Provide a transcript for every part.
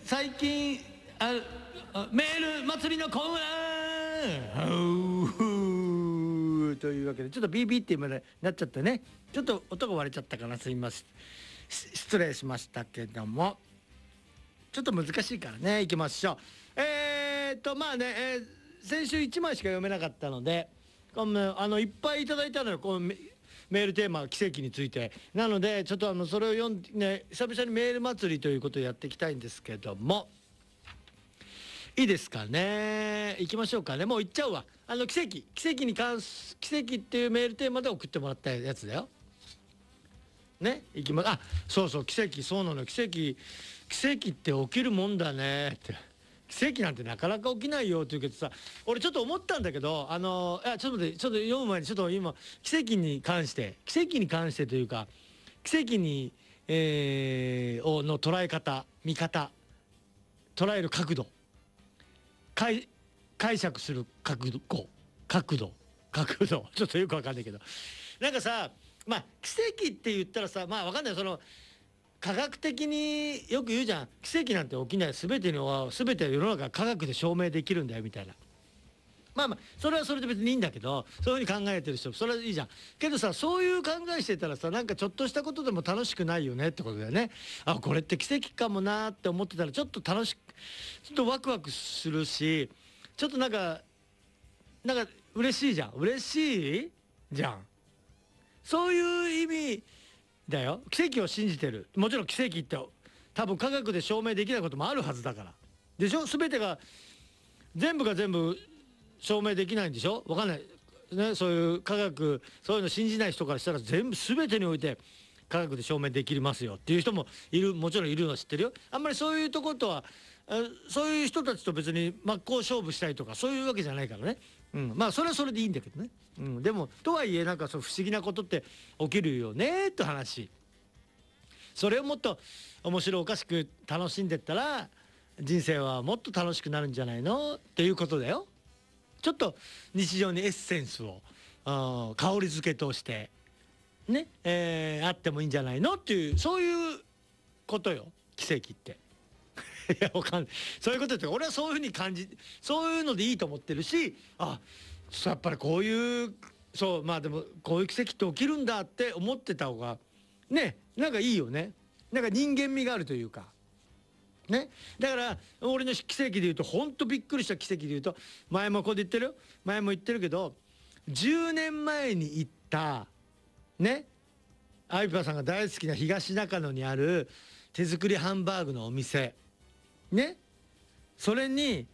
最近メール祭りのコーナーというわけで、ちょっとビービーって今ねなっちゃってね、ちょっと音が割れちゃったかな、すいません、失礼しましたけども、ちょっと難しいからね、行きましょう。まあね、先週1枚しか読めなかったので、いっぱいいただいたのよ、このメールテーマ奇跡について。なのでちょっとそれを読んで、ね、久々にメール祭りということをやっていきたいんですけども、いいですかね、行きましょうかね。もう行っちゃうわ。奇跡っていうメールテーマで送ってもらったやつだよね。行きまそうそう、奇跡、そうなの、奇跡って起きるもんだねって。奇跡なんてなかなか起きないよって言うけどさ、俺ちょっと思ったんだけど、いやちょっと待って、ちょっと読む前にちょっと今奇跡に関してというか、奇跡に、の捉え方、見方、捉える角度、解釈する角度ちょっとよくわかんないけど、なんかさ、まあ奇跡って言ったらさ、まあわかんない、科学的によく言うじゃん、奇跡なんて起きない、全ては世の中が科学で証明できるんだよみたいな。まあそれはそれで別にいいんだけど、そういうふうに考えてる人それはいいじゃん。けどさ、そういう考えしてたらさ、なんかちょっとしたことでも楽しくないよねってことだよね。これって奇跡かもなーって思ってたら、ちょっとワクワクするし、ちょっとなんか嬉しいじゃん。そういう意味だよ。奇跡を信じてる。もちろん奇跡って多分科学で証明できないこともあるはずだからでしょ。全部が全部証明できないんでしょ。わかんないね、そういう科学、そういうの信じない人からしたら全てにおいて科学で証明できますよっていう人ももちろんいるのは知ってるよ。あんまりそういうところとは、そういう人たちと別に真っ向勝負したいとかそういうわけじゃないからね。まあそれはそれでいいんだけどね。でもとはいえ、なんか不思議なことって起きるよねって話。それをもっと面白おかしく楽しんでったら、人生はもっと楽しくなるんじゃないのっていうことだよ。ちょっと日常にエッセンスを香り付けとしてね、あってもいいんじゃないのっていう、そういうことよ、奇跡って。いや、わかんない、そういうことって、俺はそういうふうにそういうのでいいと思ってるし、やっぱりこういう、まあでもこういう奇跡って起きるんだって思ってた方がね、なんかいいよね。なんか人間味があるというかね。だから俺の奇跡で言うと、ほんとびっくりした奇跡で言うと、前も言ってるけど、10年前に行ったね、アイパーさんが大好きな東中野にある手作りハンバーグのお店ね、それに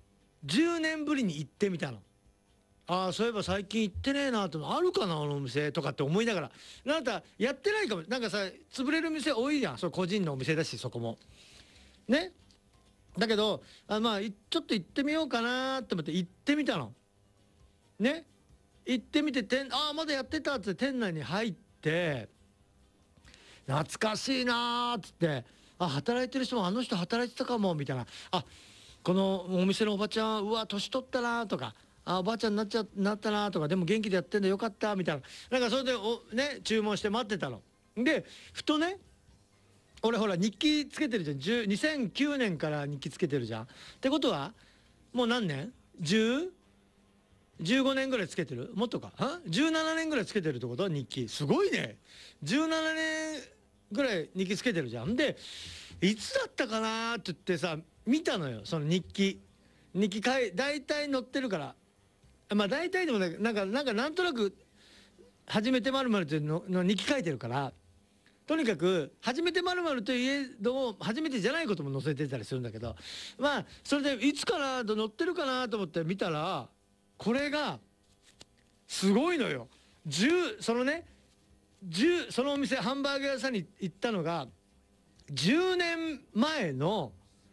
10年ぶりに行ってみたの。そういえば最近行ってねえなと、あるかなあのお店とかって思いながら、なんかやってないかも。なんかさ、潰れる店多いじゃん、個人のお店だし、そこもね。だけどまあちょっと行ってみようかなって思って行ってみたのね。行ってみて、まだやってたっつって店内に入って、懐かしいなーっつって、働いてる人もあの人働いてたかもみたいな、このお店のおばちゃん、うわ年取ったなとか、おばあちゃんになったなとか、でも元気でやってんだよかったみたいな、なんかそれでね、注文して待ってたので、ふとね、俺ほら日記つけてるじゃん。2009年から日記つけてるじゃん。ってことはもう何年 ?15 年ぐらいつけてる、もっとか、17年ぐらいつけてるってこと、日記。すごいね。17年ぐらい日記つけてるじゃん。で、いつだったかなって言ってさ、見たのよ、その日記大体載ってるから。まあ大体でもね、なんとなく初めてまるっていうの日記書いてるから、とにかく初めてまるといえども初めてじゃないことも載せてたりするんだけど、まあそれでいつかなと載ってるかなと思って見たら、これがすごいのよ。そのお店、ハンバーグ屋さんに行ったのが10年前の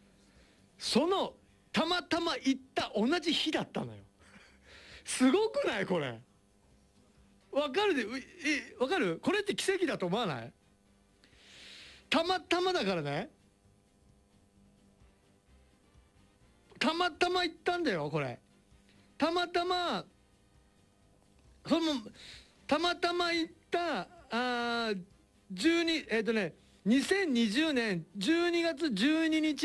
たまたま行った同じ日だったのよ。すごくないこれ。わかるこれって奇跡だと思わない？たまたまだからね。たまたま行ったんだよこれ。たまたま行った2020年12月12日